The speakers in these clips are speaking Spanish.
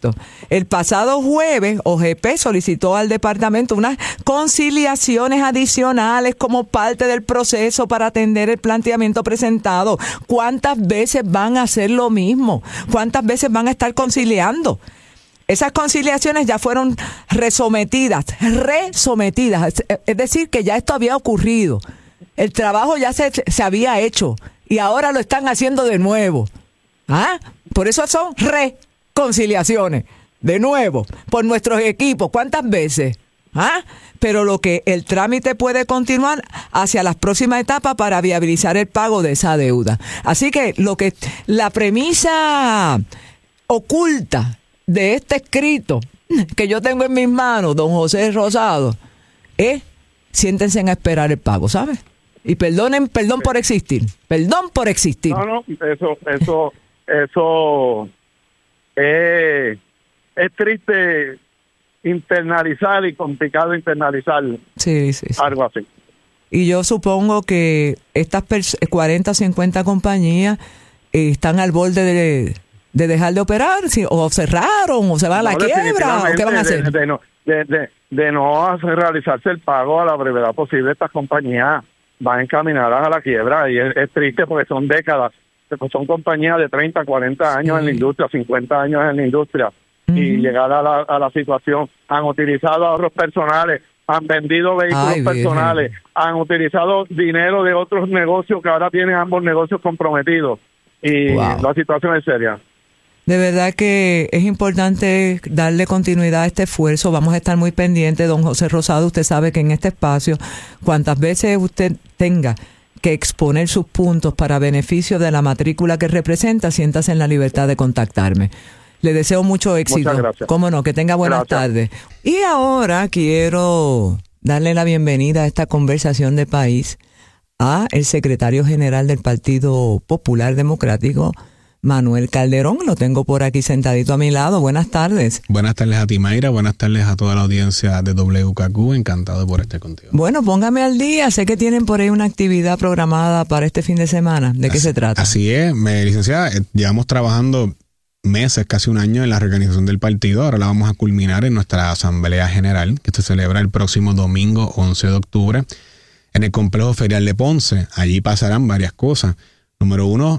esto. El pasado jueves, OGP solicitó al departamento unas conciliaciones adicionales como parte del proceso para atender el planteamiento presentado. ¿Cuántas veces van a hacer lo mismo? ¿Cuántas veces van a estar conciliando? Esas conciliaciones ya fueron resometidas, es decir, que ya esto había ocurrido. El trabajo ya se había hecho y ahora lo están haciendo de nuevo. Por eso son reconciliaciones, de nuevo, por nuestros equipos. ¿Cuántas veces? Pero lo que el trámite puede continuar hacia las próximas etapas para viabilizar el pago de esa deuda. Así que la premisa oculta de este escrito que yo tengo en mis manos, don José Rosado, siéntense a esperar el pago, ¿sabes? Y perdón por existir. Perdón por existir. No, eso es triste internalizar y complicado internalizar. Sí. Algo así. Y yo supongo que estas 40 o 50 compañías están al borde de dejar de operar, o cerraron, o se van a la quiebra, o qué van a hacer. De no realizarse el pago a la brevedad posible, estas compañías van encaminadas a la quiebra, y es triste porque son décadas, son compañías de 30, 40 años en la industria, 50 años en la industria, y llegar a la situación, han utilizado ahorros personales, han vendido vehículos personales, han utilizado dinero de otros negocios que ahora tienen ambos negocios comprometidos, y la situación es seria. De verdad que es importante darle continuidad a este esfuerzo. Vamos a estar muy pendientes, don José Rosado. Usted sabe que en este espacio, cuantas veces usted tenga que exponer sus puntos para beneficio de la matrícula que representa, siéntase en la libertad de contactarme. Le deseo mucho éxito. Muchas gracias. Cómo no, que tenga buenas tardes. Y ahora quiero darle la bienvenida a esta conversación de país a el secretario general del Partido Popular Democrático, Manuel Calderón. Lo tengo por aquí sentadito a mi lado. Buenas tardes. Buenas tardes a ti, Mayra. Buenas tardes a toda la audiencia de WKQ. Encantado por estar contigo. Bueno, póngame al día. Sé que tienen por ahí una actividad programada para este fin de semana. ¿De qué se trata? Así es, licenciada. Llevamos trabajando meses, casi un año en la reorganización del partido. Ahora la vamos a culminar en nuestra Asamblea General, que se celebra el próximo domingo 11 de octubre en el Complejo Ferial de Ponce. Allí pasarán varias cosas. Número uno,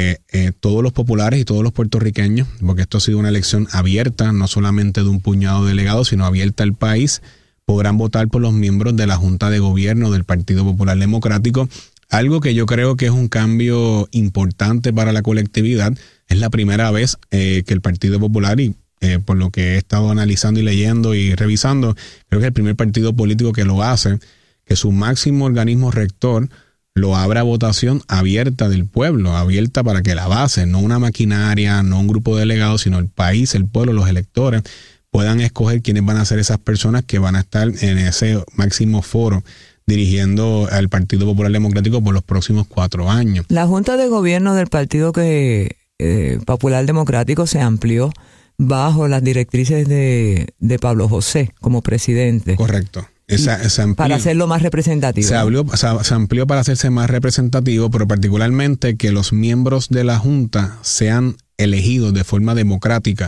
todos los populares y todos los puertorriqueños, porque esto ha sido una elección abierta, no solamente de un puñado de delegados, sino abierta al país, podrán votar por los miembros de la Junta de Gobierno del Partido Popular Democrático. Algo que yo creo que es un cambio importante para la colectividad. Es la primera vez que el Partido Popular, y por lo que he estado analizando y leyendo y revisando, creo que es el primer partido político que lo hace, que su máximo organismo rector lo abre a votación abierta del pueblo, abierta para que la base, no una maquinaria, no un grupo de delegados, sino el país, el pueblo, los electores, puedan escoger quiénes van a ser esas personas que van a estar en ese máximo foro dirigiendo al Partido Popular Democrático por los próximos 4 años. La Junta de Gobierno del Partido Popular Democrático se amplió bajo las directrices de Pablo José como presidente. Correcto. Para hacerlo más representativo. Se amplió para hacerse más representativo, pero particularmente que los miembros de la Junta sean elegidos de forma democrática.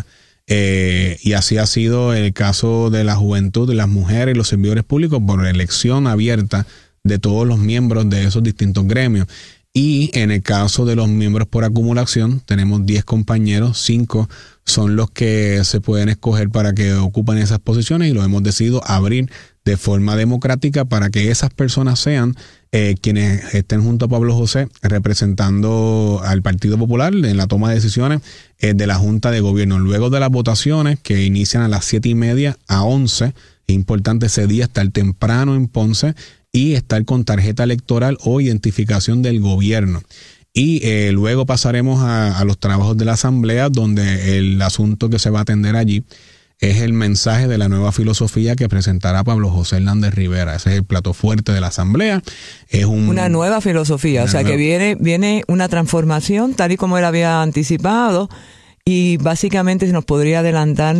Y así ha sido el caso de la juventud, de las mujeres y los servidores públicos, por elección abierta de todos los miembros de esos distintos gremios. Y en el caso de los miembros por acumulación, tenemos 10 compañeros, 5 son los que se pueden escoger para que ocupen esas posiciones, y lo hemos decidido abrir de forma democrática para que esas personas sean quienes estén junto a Pablo José representando al Partido Popular en la toma de decisiones de la Junta de Gobierno. Luego de las votaciones, que inician a las 7:30 a 11, es importante ese día estar temprano en Ponce y estar con tarjeta electoral o identificación del gobierno. Y luego pasaremos a los trabajos de la Asamblea, donde el asunto que se va a atender allí es el mensaje de la nueva filosofía que presentará Pablo José Hernández Rivera. Ese es el plato fuerte de la Asamblea. Es una nueva filosofía, que viene una transformación tal y como él había anticipado, y básicamente se nos podría adelantar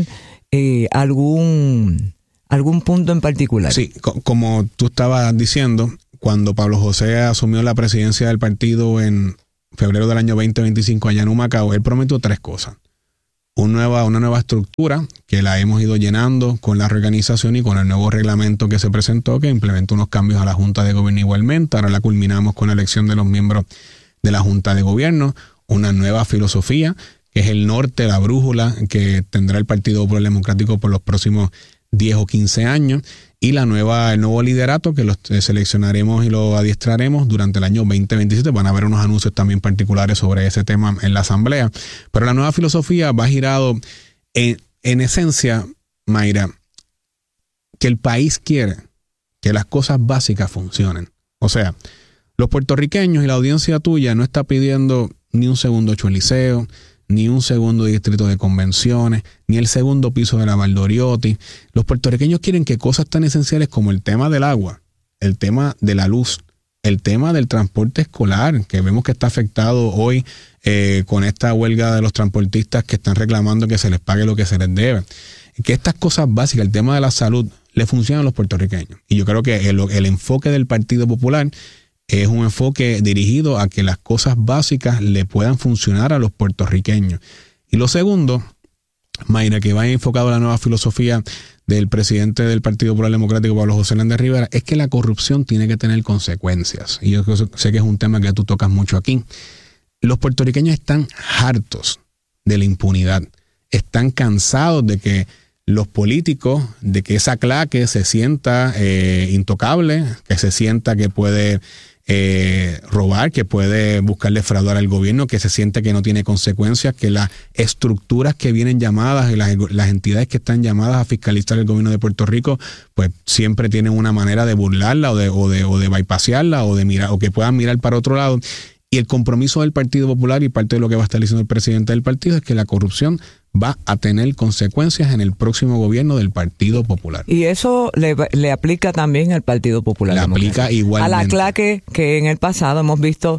algún punto en particular. Sí, como tú estabas diciendo, cuando Pablo José asumió la presidencia del partido en febrero del año 2025 allá en Humacao, él prometió 3 cosas. una nueva estructura que la hemos ido llenando con la reorganización y con el nuevo reglamento que se presentó, que implementó unos cambios a la Junta de Gobierno igualmente. Ahora la culminamos con la elección de los miembros de la Junta de Gobierno, una nueva filosofía, que es el norte, la brújula que tendrá el Partido Popular Democrático por los próximos 10 o 15 años, y el nuevo liderato que los seleccionaremos y lo adiestraremos durante el año 2027. Van a haber unos anuncios también particulares sobre ese tema en la Asamblea. Pero la nueva filosofía va girado en esencia, Mayra, que el país quiere que las cosas básicas funcionen. O sea, los puertorriqueños y la audiencia tuya no está pidiendo ni un segundo Choliseo, ni un segundo distrito de convenciones, ni el segundo piso de la Valdoriotti. Los puertorriqueños quieren que cosas tan esenciales como el tema del agua, el tema de la luz, el tema del transporte escolar, que vemos que está afectado hoy con esta huelga de los transportistas que están reclamando que se les pague lo que se les debe. Que estas cosas básicas, el tema de la salud, le funcionan a los puertorriqueños. Y yo creo que el enfoque del Partido Popular es un enfoque dirigido a que las cosas básicas le puedan funcionar a los puertorriqueños. Y lo segundo, Mayra, que va enfocado a la nueva filosofía del presidente del Partido Popular Democrático, Pablo José Hernández Rivera, es que la corrupción tiene que tener consecuencias. Y yo sé que es un tema que tú tocas mucho aquí. Los puertorriqueños están hartos de la impunidad. Están cansados de que los políticos, de que esa claque se sienta intocable, que se sienta que puede robar, que puede buscar defraudar al gobierno, que se siente que no tiene consecuencias, que las estructuras que vienen llamadas y las entidades que están llamadas a fiscalizar el gobierno de Puerto Rico, pues siempre tienen una manera de burlarla o de bypassarla o de mirar, o que puedan mirar para otro lado. Y el compromiso del Partido Popular, y parte de lo que va a estar diciendo el presidente del partido, es que la corrupción va a tener consecuencias en el próximo gobierno del Partido Popular. Y eso le aplica también al Partido Popular. Le aplica igualmente. A la claque que en el pasado hemos visto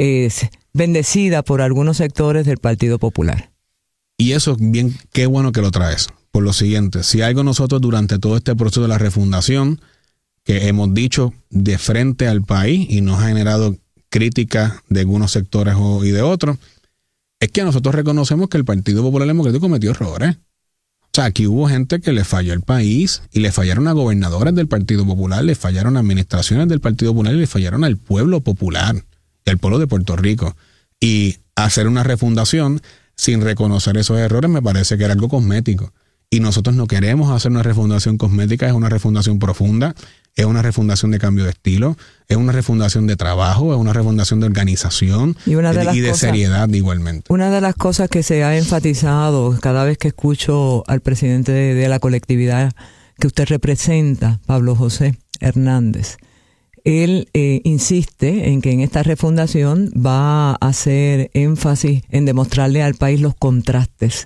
bendecida por algunos sectores del Partido Popular. Y eso, bien, qué bueno que lo traes. Por lo siguiente, si algo nosotros durante todo este proceso de la refundación, que hemos dicho de frente al país y nos ha generado críticas de algunos sectores y de otros, es que nosotros reconocemos que el Partido Popular Democrático cometió errores. O sea, aquí hubo gente que le falló al país y le fallaron a gobernadoras del Partido Popular, le fallaron a administraciones del Partido Popular y le fallaron al pueblo popular y al pueblo de Puerto Rico. Y hacer una refundación sin reconocer esos errores me parece que era algo cosmético. Y nosotros no queremos hacer una refundación cosmética, es una refundación profunda, es una refundación de cambio de estilo, es una refundación de trabajo, es una refundación de organización y de seriedad igualmente. Una de las cosas que se ha enfatizado cada vez que escucho al presidente de la colectividad que usted representa, Pablo José Hernández, él insiste en que en esta refundación va a hacer énfasis en demostrarle al país los contrastes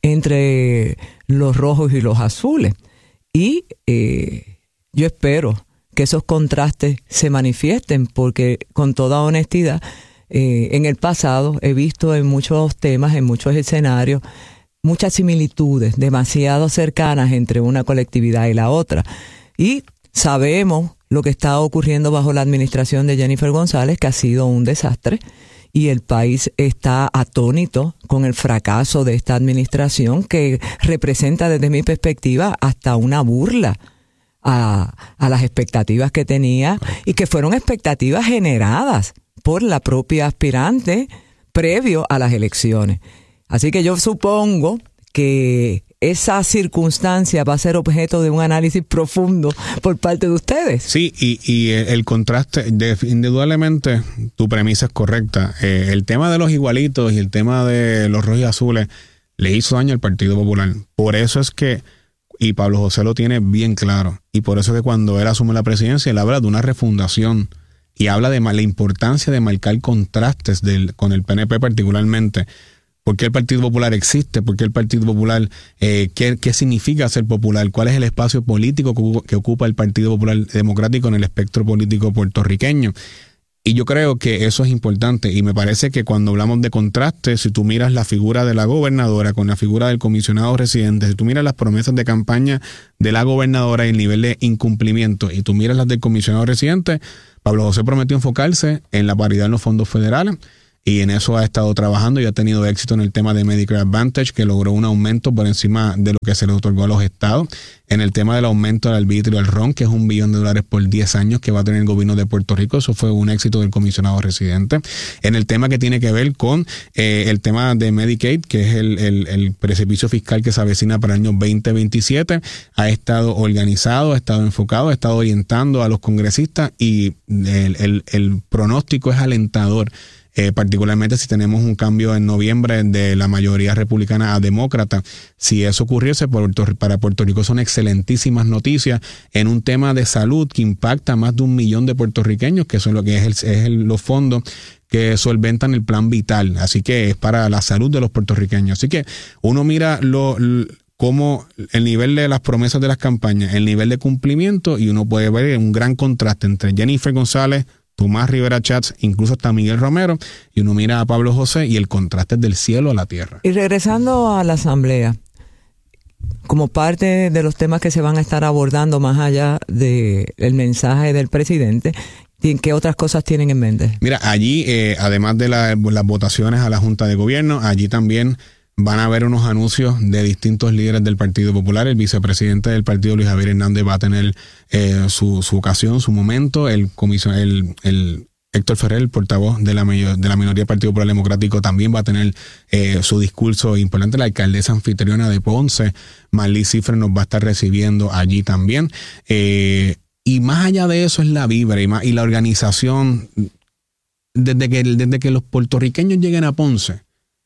entre los rojos y los azules. Y yo espero que esos contrastes se manifiesten, porque con toda honestidad, en el pasado he visto en muchos temas, en muchos escenarios, muchas similitudes demasiado cercanas entre una colectividad y la otra. Y sabemos lo que está ocurriendo bajo la administración de Jennifer González, que ha sido un desastre. Y el país está atónito con el fracaso de esta administración, que representa desde mi perspectiva hasta una burla a las expectativas que tenía, y que fueron expectativas generadas por la propia aspirante previo a las elecciones. Así que yo supongo que esa circunstancia va a ser objeto de un análisis profundo por parte de ustedes. Sí, y el contraste, indudablemente tu premisa es correcta. El tema de los igualitos y el tema de los rojos y azules le hizo daño al Partido Popular. Por eso es que, y Pablo José lo tiene bien claro, y por eso es que cuando él asume la presidencia, él habla de una refundación y habla de la importancia de marcar contrastes con el PNP particularmente. ¿Por qué el Partido Popular existe? ¿Por qué el Partido Popular, qué significa ser popular? ¿Cuál es el espacio político que ocupa el Partido Popular Democrático en el espectro político puertorriqueño? Y yo creo que eso es importante, y me parece que cuando hablamos de contraste, si tú miras la figura de la gobernadora con la figura del comisionado residente, si tú miras las promesas de campaña de la gobernadora y el nivel de incumplimiento, y tú miras las del comisionado residente, Pablo José prometió enfocarse en la paridad en los fondos federales, y en eso ha estado trabajando y ha tenido éxito en el tema de Medicare Advantage, que logró un aumento por encima de lo que se le otorgó a los estados. En el tema del aumento del arbitrio al RON, que es $1 billón por 10 años que va a tener el gobierno de Puerto Rico, eso fue un éxito del comisionado residente. En el tema que tiene que ver con el tema de Medicaid, que es el precipicio fiscal que se avecina para el año 2027, ha estado organizado, ha estado enfocado, ha estado orientando a los congresistas y el pronóstico es alentador. Particularmente si tenemos un cambio en noviembre de la mayoría republicana a demócrata. Si eso ocurriese, para Puerto Rico son excelentísimas noticias en un tema de salud que impacta a más de 1 millón de puertorriqueños, que son lo que es los fondos que solventan el plan vital. Así que es para la salud de los puertorriqueños. Así que uno mira como el nivel de las promesas de las campañas, el nivel de cumplimiento, y uno puede ver un gran contraste entre Jennifer González, Tomás Rivera Chats, incluso hasta Miguel Romero, y uno mira a Pablo José y el contraste es del cielo a la tierra. Y regresando a la asamblea, como parte de los temas que se van a estar abordando más allá del mensaje del presidente, ¿qué otras cosas tienen en mente? Mira, allí, además de las votaciones a la Junta de Gobierno, allí también van a haber unos anuncios de distintos líderes del Partido Popular. El vicepresidente del partido, Luis Javier Hernández, va a tener su ocasión, su momento. El Héctor Ferrer, el portavoz de la minoría del Partido Popular Democrático, también va a tener su discurso importante. La alcaldesa anfitriona de Ponce, Marlí Cifre, nos va a estar recibiendo allí también. Y más allá de eso es la vibra y la organización. Desde que los puertorriqueños lleguen a Ponce,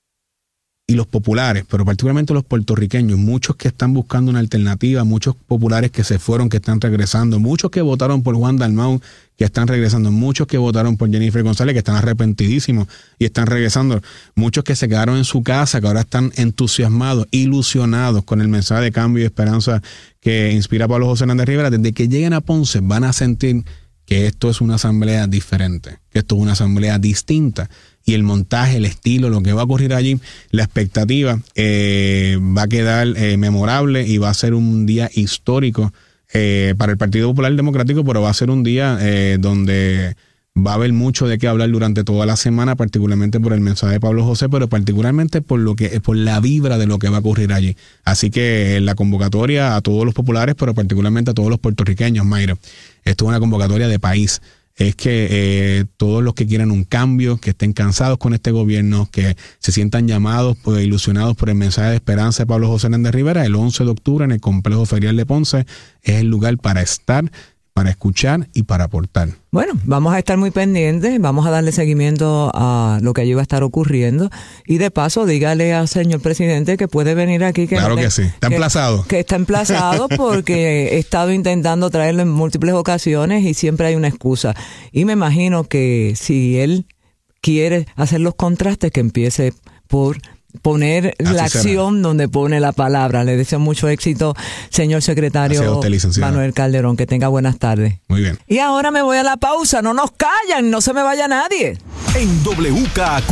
y los populares, pero particularmente los puertorriqueños, muchos que están buscando una alternativa, muchos populares que se fueron, que están regresando, muchos que votaron por Juan Dalmau, que están regresando, muchos que votaron por Jennifer González, que están arrepentidísimos y están regresando, muchos que se quedaron en su casa, que ahora están entusiasmados, ilusionados con el mensaje de cambio y esperanza que inspira a Pablo José Hernández Rivera. Desde que lleguen a Ponce van a sentir que esto es una asamblea diferente, que esto es una asamblea distinta. Y el montaje, el estilo, lo que va a ocurrir allí, la expectativa va a quedar memorable y va a ser un día histórico para el Partido Popular Democrático, pero va a ser un día donde va a haber mucho de qué hablar durante toda la semana, particularmente por el mensaje de Pablo José, pero particularmente por la vibra de lo que va a ocurrir allí. Así que la convocatoria a todos los populares, pero particularmente a todos los puertorriqueños, Mayra, esto es una convocatoria de país. Es que todos los que quieran un cambio, que estén cansados con este gobierno, que se sientan llamados, ilusionados por el mensaje de esperanza de Pablo José Hernández Rivera, el 11 de octubre en el Complejo Ferial de Ponce es el lugar para estar, para escuchar y para aportar. Bueno, vamos a estar muy pendientes, vamos a darle seguimiento a lo que allí va a estar ocurriendo y de paso dígale al señor presidente que puede venir aquí. Claro que sí, está emplazado. Que está emplazado porque he estado intentando traerlo en múltiples ocasiones y siempre hay una excusa. Y me imagino que si él quiere hacer los contrastes, que empiece por poner así la acción será. Donde pone la palabra. Le deseo mucho éxito, señor secretario Manuel Calderón. Que tenga buenas tardes. Muy bien. Y ahora me voy a la pausa. No nos callan, no se me vaya nadie. En WKQ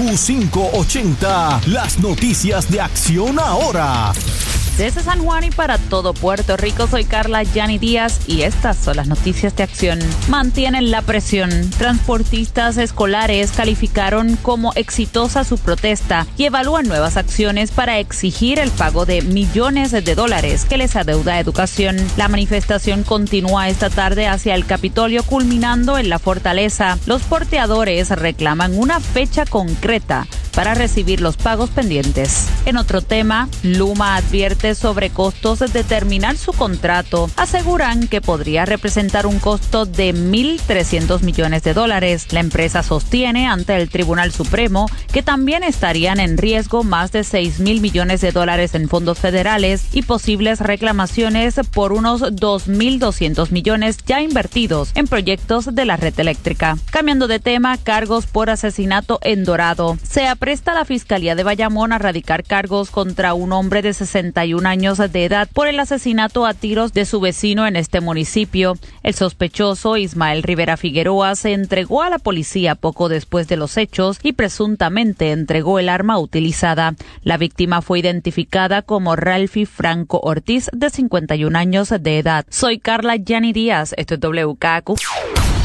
580, las noticias de Acción Ahora. Desde San Juan y para todo Puerto Rico, soy Carla Yani Díaz y estas son las noticias de Acción. Mantienen la presión. Transportistas escolares calificaron como exitosa su protesta y evalúan nuevas acciones para exigir el pago de millones de dólares que les adeuda Educación. La manifestación continúa esta tarde hacia el Capitolio, culminando en la Fortaleza. Los porteadores reclaman una fecha concreta para recibir los pagos pendientes. En otro tema, Luma advierte sobre costos de terminar su contrato. Aseguran que podría representar un costo de $1,300 millones. La empresa sostiene ante el Tribunal Supremo que también estarían en riesgo más de $6,000 millones en fondos federales y posibles reclamaciones por unos $2,200 millones ya invertidos en proyectos de la red eléctrica. Cambiando de tema, cargos por asesinato en Dorado. Se apresta la Fiscalía de Bayamón a radicar cargos contra un hombre de 61 años de edad por el asesinato a tiros de su vecino en este municipio. El sospechoso, Ismael Rivera Figueroa, se entregó a la policía poco después de los hechos y presuntamente entregó el arma utilizada. La víctima fue identificada como Ralphie Franco Ortiz, de 51 años de edad. Soy Carla Yani Díaz, esto es WKQ.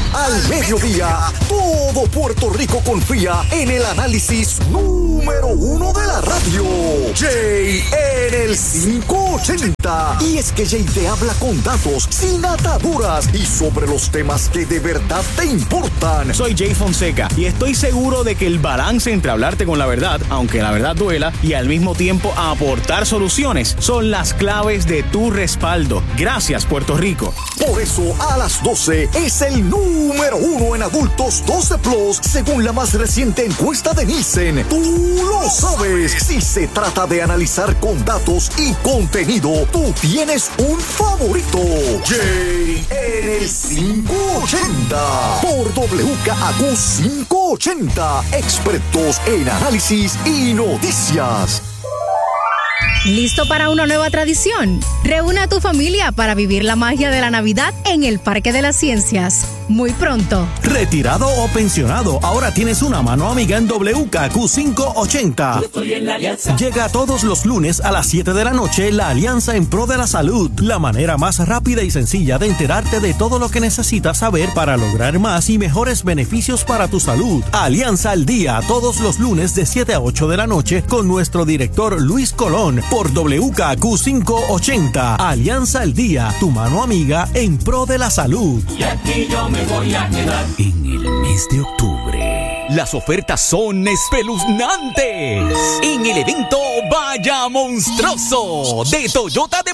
Al mediodía, todo Puerto Rico confía en el análisis número 1 de la radio. Jay en el 580. Y es que Jay te habla con datos, sin ataduras y sobre los temas que de verdad te importan. Soy Jay Fonseca y estoy seguro de que el balance entre hablarte con la verdad, aunque la verdad duela, y al mismo tiempo aportar soluciones son las claves de tu respaldo. Gracias, Puerto Rico. Por eso, a las 12 es el número 1 en adultos 12 Plus, según la más reciente encuesta de Nielsen. Tú lo sabes. Si se trata de analizar con datos y contenido, tú tienes un favorito. Jay en el 580. Por WKAQ 580. Expertos en análisis y noticias. ¿Listo para una nueva tradición? Reúne a tu familia para vivir la magia de la Navidad en el Parque de las Ciencias. Muy pronto. Retirado o pensionado, ahora tienes una mano amiga en WKQ 580. Llega todos los lunes a las 7 de la noche la Alianza en Pro de la Salud. La manera más rápida y sencilla de enterarte de todo lo que necesitas saber para lograr más y mejores beneficios para tu salud. Alianza al Día, todos los lunes de 7 a 8 de la noche con nuestro director Luis Colón por WKQ 580. Alianza al Día, tu mano amiga en pro de la salud. Y aquí yo me voy a quedar. En el mes de octubre, las ofertas son espeluznantes. En el evento Vaya Monstruoso de Toyota de